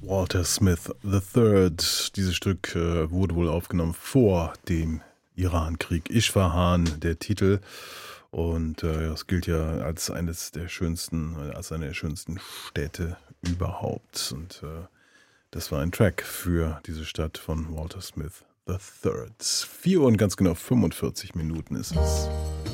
Walter Smith III. Dieses Stück wurde wohl aufgenommen vor dem Irankrieg. Isfahan, der Titel. Und es gilt ja als eine der schönsten Städte überhaupt. Und das war ein Track für diese Stadt von Walter Smith III. 4 und ganz genau 45 Minuten ist es.